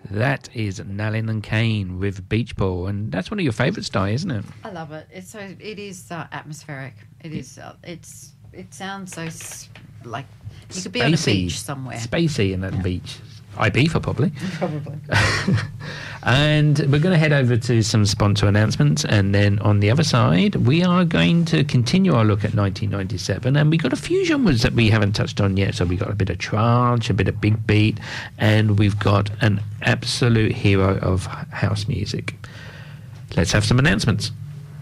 That is Nalin and Kane with Beach Ball, and that's one of your favourites, Di, isn't it? I love it. It is atmospheric. It is. It sounds so like you could be on a beach somewhere. Spacey in that beach. Ibiza, probably. Probably. And we're going to head over to some sponsor announcements, and then on the other side, we are going to continue our look at 1997, and we've got a few genres that we haven't touched on yet. So we've got a bit of trance, a bit of big beat, and we've got an absolute hero of house music. Let's have some announcements.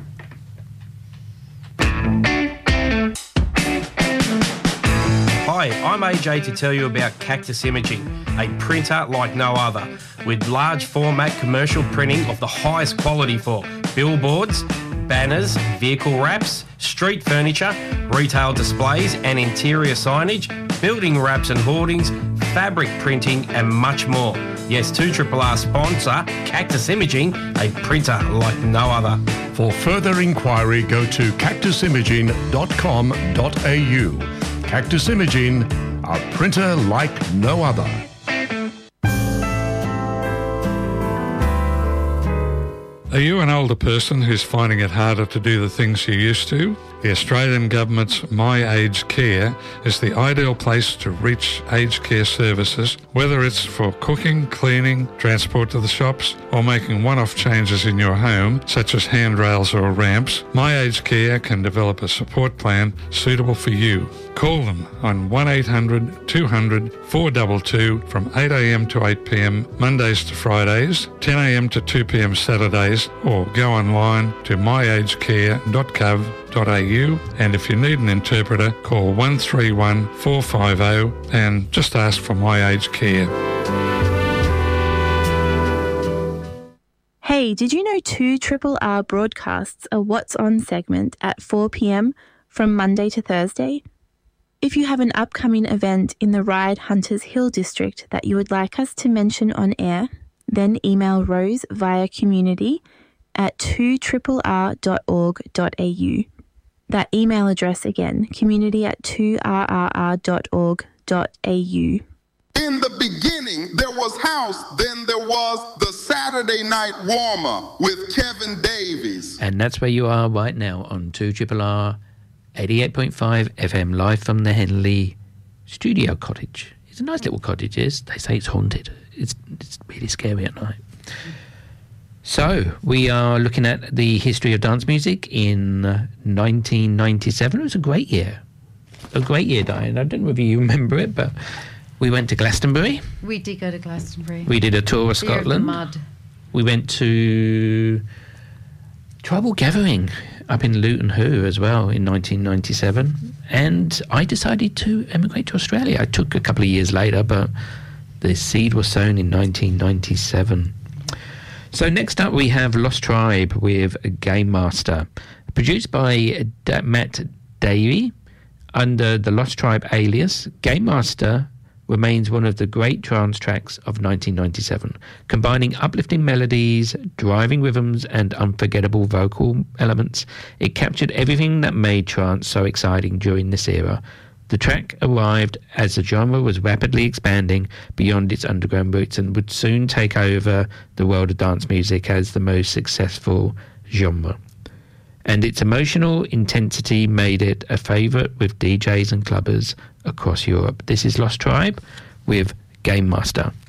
Hi, I'm AJ to tell you about Cactus Imaging, a printer like no other, with large format commercial printing of the highest quality for billboards, banners, vehicle wraps, street furniture, retail displays and interior signage, building wraps and hoardings, fabric printing and much more. Yes, 2RRR sponsor, Cactus Imaging, a printer like no other. For further inquiry, go to cactusimaging.com.au. Cactus Imaging, a printer like no other. Are you an older person who's finding it harder to do the things you used to? The Australian Government's My Aged Care is the ideal place to reach aged care services, whether it's for cooking, cleaning, transport to the shops, or making one-off changes in your home, such as handrails or ramps. My Aged Care can develop a support plan suitable for you. Call them on 1800 200 422 from 8am to 8pm Mondays to Fridays, 10am to 2pm Saturdays, or go online to myagedcare.gov.au, and if you need an interpreter, call 131 450 and just ask for My Aged Care. Hey, did you know 2RRR broadcasts a What's On segment at 4pm from Monday to Thursday? If you have an upcoming event in the Ryde Hunters Hill district that you would like us to mention on air, then email Rose via community@2rrr.org.au. That email address again, community@2rrr.org.au. In the beginning, there was house, then there was the Saturday Night Warmer with Kevin Davies. And that's where you are right now on 2RRR 88.5 FM, live from the Henley Studio Cottage. It's a nice little cottage, is. They say it's haunted. It's really scary at night. So, we are looking at the history of dance music in 1997. It was a great year. A great year, Diane. I don't know if you remember it, but we went to Glastonbury. We did go to Glastonbury. We did a tour of Scotland. Beer of the mud. We went to Tribal Gathering up in Luton Hoo as well in 1997. And I decided to emigrate to Australia. I took a couple of years later, but the seed was sown in 1997. So next up we have Lost Tribe with Game Master, produced by Matt Davey under the Lost Tribe alias. Game Master remains one of the great trance tracks of 1997, combining uplifting melodies, driving rhythms and unforgettable vocal elements. It captured everything that made trance so exciting during this era. The track arrived as the genre was rapidly expanding beyond its underground roots and would soon take over the world of dance music as the most successful genre. And its emotional intensity made it a favourite with DJs and clubbers across Europe. This is Lost Tribe with Game Master.